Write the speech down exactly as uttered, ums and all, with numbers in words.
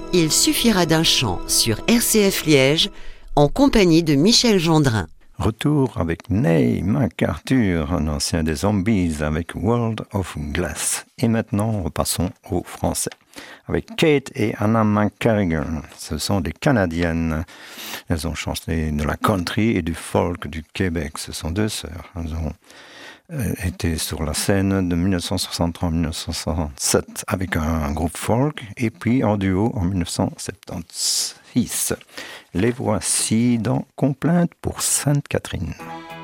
Il suffira d'un chant sur R C F Liège en compagnie de Michel Gendrin. Retour avec Ney MacArthur, un ancien des Zombies, avec World of Glass. Et maintenant, repassons au français. Avec Kate et Anna McCarrigan, ce sont des Canadiennes. Elles ont chanté de la country et du folk du Québec. Ce sont deux sœurs. Elles ont euh, été sur la scène de dix-neuf cent soixante-trois à dix-neuf cent soixante-sept avec un, un groupe folk et puis en duo en dix-neuf cent soixante-seize. Les voici dans Complainte pour Sainte-Catherine.